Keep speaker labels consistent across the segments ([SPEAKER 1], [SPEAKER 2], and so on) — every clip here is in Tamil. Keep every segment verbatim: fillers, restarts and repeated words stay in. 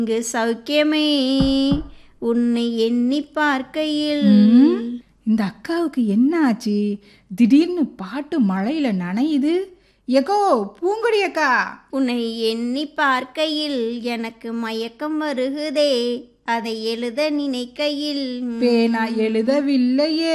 [SPEAKER 1] இங்கு சௌக்கியமே உன்னை எண்ணி பார்க்கையில்.
[SPEAKER 2] ம், இந்த அக்காவுக்கு என்ன ஆச்சு? திடீர்னு பாட்டு மழையில நனையுது. எகோ பூங்கொடி அக்கா,
[SPEAKER 1] உன்னை எண்ணி பார்க்கையில் எனக்கு மயக்கம் வருகுதே, அதை எழுத நினைக்கையில்.
[SPEAKER 2] பேனா எழுதவில்லையே.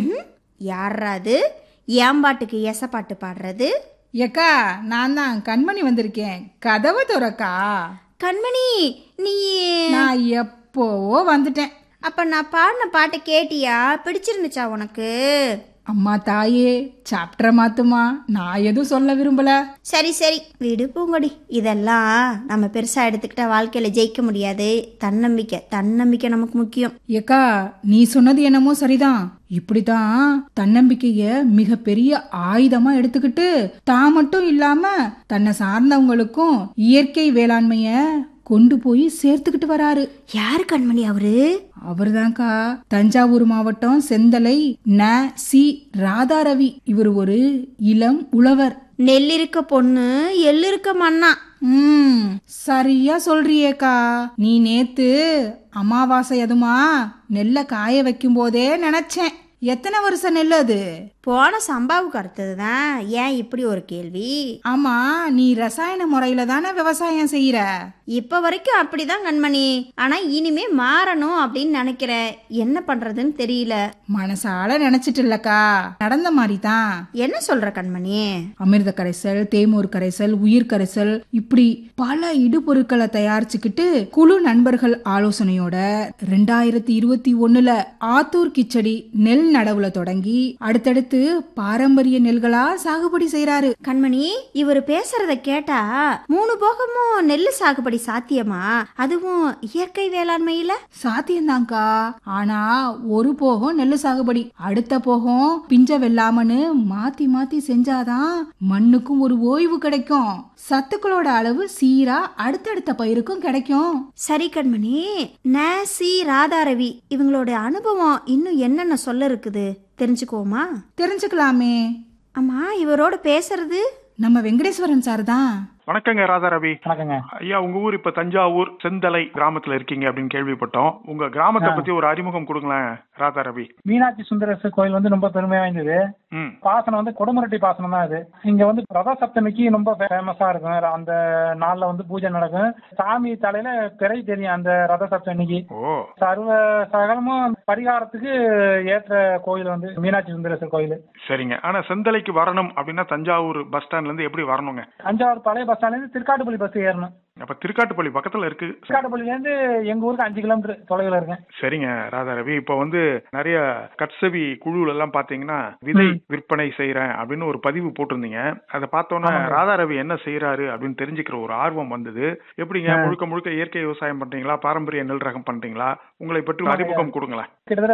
[SPEAKER 1] யாராது ஏன் பாட்டுக்கு எச பாட்டு பாடுறது?
[SPEAKER 2] எக்கா, நான் தான் கண்மணி வந்திருக்கேன், கதவை திறக்கா.
[SPEAKER 1] கண்மணி, நீ
[SPEAKER 2] நான் எப்போவோ வந்துட்டேன்.
[SPEAKER 1] அப்ப நான் பாடின பாட்டை கேட்டியா? பிடிச்சிருந்துச்சா உனக்கு?
[SPEAKER 2] அம்மா தாயே, சாப்டரை மாத்துமா, நான் எதுவும் சொல்ல விரும்பல.
[SPEAKER 1] சரி சரி விடு பூங்கொடி, இதெல்லாம் நம்ம பெருசா எடுத்துக்கிட்டா வாழ்க்கையில ஜெயிக்க முடியாது. தன்னம்பிக்கை தன்னம்பிக்கை நமக்கு முக்கியம்.
[SPEAKER 2] ஏக்கா, நீ சொன்னது என்னமோ சரிதான். இப்படிதான் தன்னம்பிக்கைய மிகப்பெரிய ஆயுதமா எடுத்துக்கிட்டு தான் மட்டும் இல்லாம தன்னை சார்ந்தவங்களுக்கும் இயற்கை வேளாண்மைய கொண்டு போய் சேர்த்துக்கிட்டு வராரு.
[SPEAKER 1] யாரு கண்மணி அவரு?
[SPEAKER 2] அவர்தான்க்கா தஞ்சாவூர் மாவட்டம் செந்தலை ந சி ராதாரவி. இவர் ஒரு இளம் உழவர்.
[SPEAKER 1] நெல் இருக்க பொண்ணு எள்ளு இருக்க மண்ணா.
[SPEAKER 2] ம், சரியா சொல்றியேக்கா. நீ நேத்து அமாவாசை அதுமா நெல்ல காய வைக்கும் போதே நினைச்சேன், எத்தனை வருஷம் நெல் அது?
[SPEAKER 1] போன சம்பாவுக்கு அடுத்ததுதான். ஏன் இப்படி ஒரு கேள்வி?
[SPEAKER 2] ஆமா, நீ ரசாயன முறையில தானே விவசாயம் செய்யற.
[SPEAKER 1] இப்ப வரைக்கும் அப்படிதான் கண்மணி. ஆனா இனிமே மாறணும் அப்படின்னு நினைக்கிறேன். என்ன பண்றதுன்னு தெரியல.
[SPEAKER 2] மனசால நினைச்சிட்டு இல்லக்கா, நடந்த மாதிரி தான்.
[SPEAKER 1] என்ன சொல்ற கண்மணி?
[SPEAKER 2] அமிர்த கரைசல், தேமூர் கரைசல், உயிர் கரைசல், இப்படி பல இடுபொருட்களை தயாரிச்சுக்கிட்டு குழு நண்பர்கள் ஆலோசனையோட ரெண்டாயிரத்தி இருபத்தி ஒண்ணுல ஆத்தூர் கிச்சடி நெல் நடவுல தொடங்கி அடுத்தடுத்து பாரம்பரிய நெல்களா சாகுபடி செய்யறாரு.
[SPEAKER 1] கண்மணி, இவர் பேசுறத கேட்டா மூணு போகமும் நெல்லு சாகுபடி சாத்தியமா? அதுவும் இயற்கை வேளாண்மையில?
[SPEAKER 2] சாத்தியம்தான்க்கா. ஆனா ஒரு போகம் நெல்லு சாகுபடி, அடுத்த போகம் பிஞ்ச வெள்ளாமன்னு மாத்தி மாத்தி செஞ்சாதான் மண்ணுக்கும் ஒரு ஓய்வு கிடைக்கும், சத்துக்களோட அளவு சீரா அடுத்தடுத்த பயிருக்கும் கிடைக்கும்.
[SPEAKER 1] சரி கண்மணி, ந சி ராதாரவி இவங்களோட அனுபவம் இன்னும் என்னென்ன சொல்ல இருக்குது தெரிஞ்சுக்குவோமா?
[SPEAKER 2] தெரிஞ்சுக்கலாமே.
[SPEAKER 1] ஆமா, இவரோட பேசுறது
[SPEAKER 2] நம்ம வெங்கடேஸ்வரன் சார் தான்.
[SPEAKER 3] வணக்கங்க ராதாரவி.
[SPEAKER 4] வணக்கங்க
[SPEAKER 3] ஐயா, உங்க ஊர் இப்ப தஞ்சாவூர் செந்தலை கிராமத்துல இருக்கீங்க அப்படின்னு கேள்விப்பட்டோம். உங்க கிராமத்தை பத்தி ஒரு அறிமுகம் கொடுங்களேன் ராதாரவி.
[SPEAKER 4] மீனாட்சி சுந்தரேஸ்வர் கோயில் வந்து ரொம்ப பெருமை வாய்ந்தது.
[SPEAKER 3] ம்.
[SPEAKER 4] பாசனம் வந்து கொடுமுரட்டி பாசனம் தான். இது இங்க வந்து ரத சப்தமிக்கு ரொம்ப ஃபேமஸா இருக்கும். அந்த நாள்ல வந்து பூஜை நடக்கும். சாமி தலையில பிறை தெரியும் அந்த ரத சப்தமிக்கு.
[SPEAKER 3] ஓ.
[SPEAKER 4] சர்வ சகலமும் பரிகாரத்துக்கு ஏற்ற கோயில் வந்து மீனாட்சி சுந்தரேஸ்வர் கோயில்.
[SPEAKER 3] சரிங்க. ஆனா செந்தலைக்கு வரணும் அப்படின்னா தஞ்சாவூர் பஸ் ஸ்டாண்ட்ல இருந்து எப்படி வரணுங்க?
[SPEAKER 4] தஞ்சாவூர் பழைய பஸ் ஸ்டாண்ட்ல இருந்து திருக்காட்டுப்பள்ளி பஸ் ஏறணும்.
[SPEAKER 3] அப்ப திருக்காட்டுப்பள்ளி பக்கத்துல இருக்கு.
[SPEAKER 4] திருக்காட்டுப்பள்ளில இருந்து எங்க ஊருக்கு அஞ்சு கிலோமீட்டர் தொலைவில் இருக்கேன்.
[SPEAKER 3] சரிங்க ராதாரவி. இப்ப வந்து நிறைய கட்சவி குழுல எல்லாம் பாத்தீங்கன்னா விதை விற்பனை செய்யறேன் அப்படின்னு ஒரு பதிவு போட்டிருந்தீங்க. அதை பார்த்தோன்னா ராதாரவி என்ன செய்யறாரு அப்படின்னு தெரிஞ்சுக்கிற ஒரு ஆர்வம் வந்தது. எப்படிங்க, முழுக்க முழுக்க இயற்கை விவசாயம் பண்றீங்களா, பாரம்பரிய நெல் ரகம் பண்றீங்களா? உங்களை பற்றி அறிமுகம் கொடுங்களேன்.
[SPEAKER 4] கிட்டத்தட்ட